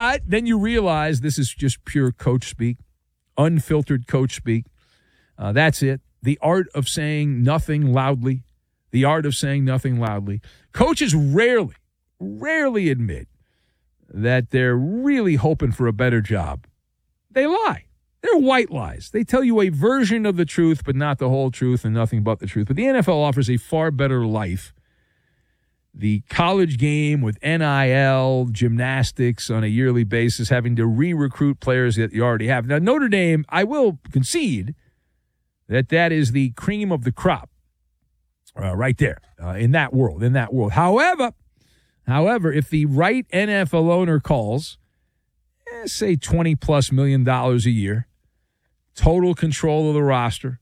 But then you realize this is just pure coach speak, unfiltered coach speak. That's it. The art of saying nothing loudly. The art of saying nothing loudly. Coaches rarely admit that they're really hoping for a better job. They lie. They're white lies. They tell you a version of the truth, but not the whole truth and nothing but the truth. But the NFL offers a far better life. The college game with NIL, gymnastics on a yearly basis, having to re-recruit players that you already have. Now, Notre Dame, I will concede that is the cream of the crop right there in that world. However, if the right NFL owner calls, say $20+ million a year, total control of the roster,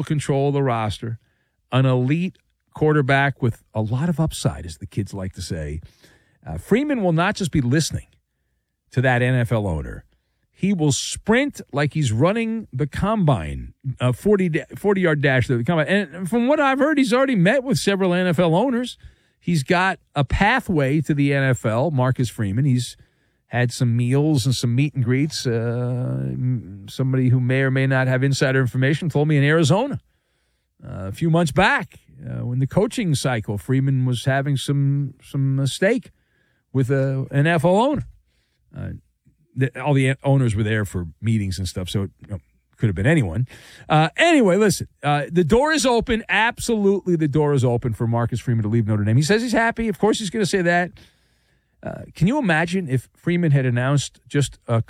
an elite quarterback with a lot of upside, as the kids like to say, Freeman will not just be listening to that NFL owner. He will sprint like he's running the combine, 40-yard dash to the combine. And from what I've heard, he's already met with several NFL owners. He's got a pathway to the NFL, Marcus Freeman. He's had some meals and some meet and greets. Somebody who may or may not have insider information told me in Arizona a few months back when the coaching cycle, Freeman was having some stake with an NFL owner. All the owners were there for meetings and stuff, so it could have been anyone. Anyway, listen, the door is open. Absolutely, the door is open for Marcus Freeman to leave Notre Dame. He says he's happy. Of course he's going to say that. Can you imagine if Freeman had announced just a